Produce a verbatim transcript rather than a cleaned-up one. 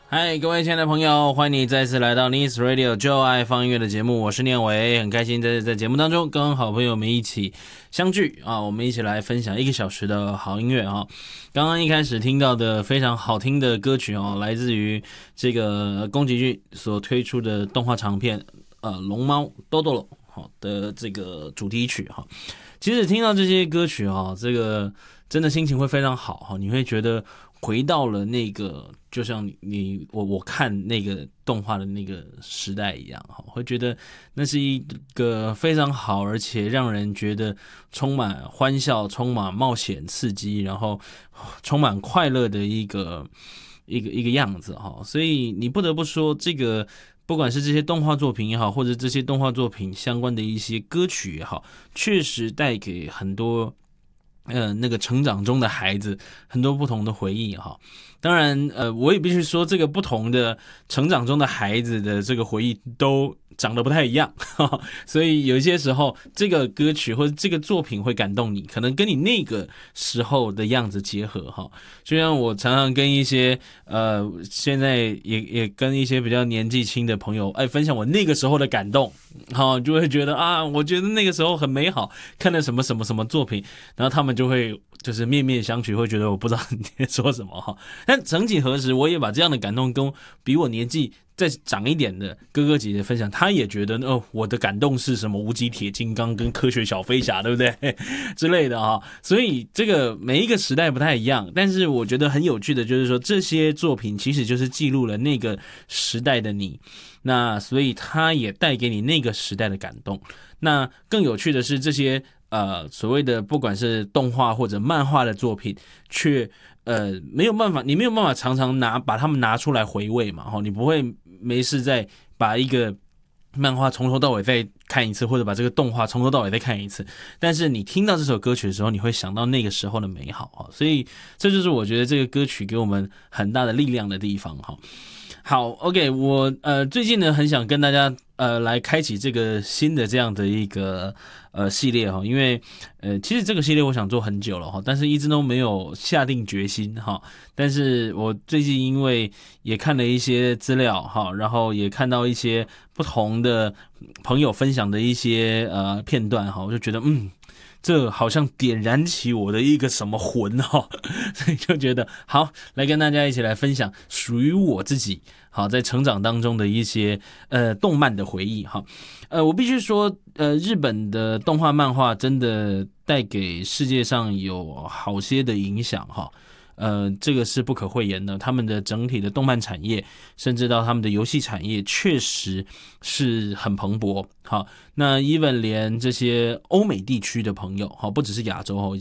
嗨，各位亲爱的朋友，欢迎你再次来到 Nice Radio 就爱放音乐的节目，我是念伟，很开心在在节目当中跟好朋友们一起相聚啊，我们一起来分享一个小时的好音乐啊。刚刚一开始听到的非常好听的歌曲哦，来自于这个宫崎骏所推出的动画长片呃《龙猫多多罗》的这个主题曲哈。其实听到这些歌曲哈，这个真的心情会非常好哈，你会觉得回到了那个，就像你我我看那个动画的那个时代一样哈，会觉得那是一个非常好，而且让人觉得充满欢笑、充满冒险、刺激，然后充满快乐的一个一个一个样子哈。所以你不得不说，这个不管是这些动画作品也好，或者这些动画作品相关的一些歌曲也好，确实带给很多。呃，那个成长中的孩子很多不同的回忆哈，当然，呃，我也必须说，这个不同的成长中的孩子的这个回忆都长得不太一样，呵呵，所以有一些时候，这个歌曲或者这个作品会感动你，可能跟你那个时候的样子结合哈。就像我常常跟一些呃，现在也也跟一些比较年纪轻的朋友，哎，分享我那个时候的感动，好，就会觉得啊，我觉得那个时候很美好，看了什么什么什么作品，然后他们就会就是面面相觑，会觉得我不知道你在说什么哈。但曾几何时，我也把这样的感动跟比我年纪再长一点的哥哥姐姐分享，他也觉得哦，我的感动是什么无极铁金刚跟科学小飞侠，对不对之类的啊？所以这个每一个时代不太一样，但是我觉得很有趣的就是说，这些作品其实就是记录了那个时代的你，那所以它也带给你那个时代的感动。那更有趣的是，这些呃所谓的不管是动画或者漫画的作品，却呃没有办法，你没有办法常常拿把它们拿出来回味嘛，哈，你不会没事再把一个漫画从头到尾再看一次，或者把这个动画从头到尾再看一次。但是你听到这首歌曲的时候，你会想到那个时候的美好，所以这就是我觉得这个歌曲给我们很大的力量的地方哈。好 ，OK， 我呃最近呢很想跟大家呃来开启这个新的这样的一个呃系列哈，因为呃其实这个系列我想做很久了哈，但是一直都没有下定决心哈。但是我最近因为也看了一些资料哈，然后也看到一些不同的朋友分享的一些呃片段哈，我就觉得嗯。这好像点燃起我的一个什么魂哈，所以就觉得好，来跟大家一起来分享属于我自己好在成长当中的一些呃动漫的回忆哈。呃，我必须说，呃，日本的动画漫画真的带给世界上有好些的影响哈。呃，这个是不可讳言的，他们的整体的动漫产业，甚至到他们的游戏产业，确实是很蓬勃。好，那 even 连这些欧美地区的朋友，好，不只是亚洲